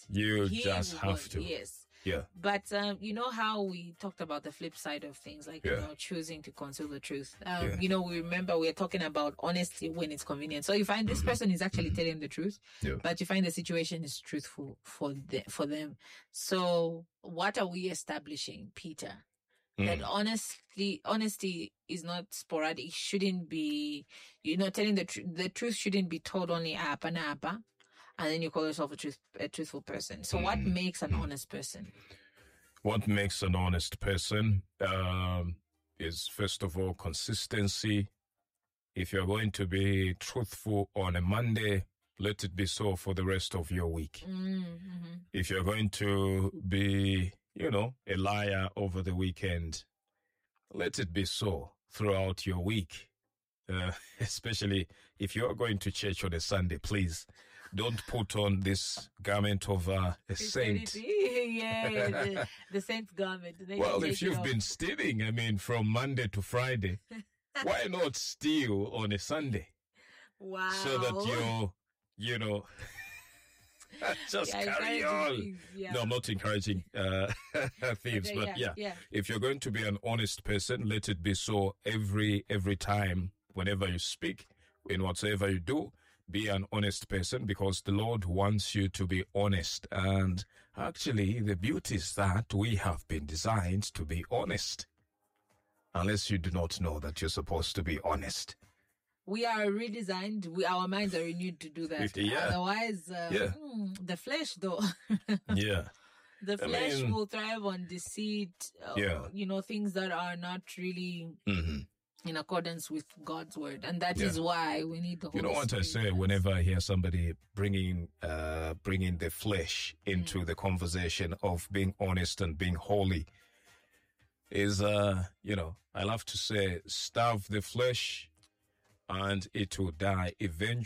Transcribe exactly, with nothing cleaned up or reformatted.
You he just would, have to. Yes. Yeah. But um, you know how we talked about the flip side of things, like, Yeah. you know, choosing to conceal the truth. Um, Yeah. You know, we remember we're talking about honesty when it's convenient. So you find this Mm-hmm. person is actually telling the truth, Yeah. but you find the situation is truthful for the, for them. So what are we establishing, Peter? That Mm. honestly, honesty is not sporadic. It shouldn't be, you know, telling the truth. The truth shouldn't be told only apa and apa, and then you call yourself a truth, a truthful person. So, what makes an honest person? What makes an honest person um, is, first of all, consistency. If you're going to be truthful on a Monday, let it be so for the rest of your week. Mm-hmm. If you're going to be, you know, a liar over the weekend, let it be so throughout your week. Uh, especially if you're going to church on a Sunday, please don't put on this garment of uh, a saint. Yeah, the, the saint's garment. Then Well, you if take it you've off. been stealing, I mean, from Monday to Friday, why not steal on a Sunday? Wow. So that you're, you know, just Yeah, carry encouraging on. thieves, yeah. No, I'm not encouraging uh, thieves, Okay, but yeah, yeah, yeah. if you're going to be an honest person, let it be so every every time, whenever you speak, in whatsoever you do. Be an honest person, because the Lord wants you to be honest. And actually, the beauty is that we have been designed to be honest. Unless you do not know that you're supposed to be honest. We are redesigned. We, our minds are renewed to do that. Yeah. Otherwise, uh, Yeah. hmm, the flesh, though. Yeah. The I flesh mean- will thrive on deceit, uh, Yeah. you know, things that are not really Mm-hmm. in accordance with God's word. And that Yeah. is why we need the Holy You know what I Spirit. say whenever I hear somebody bringing, uh, bringing the flesh into the conversation of being honest and being holy is, uh, you know, I love to say, starve the flesh and it will die eventually.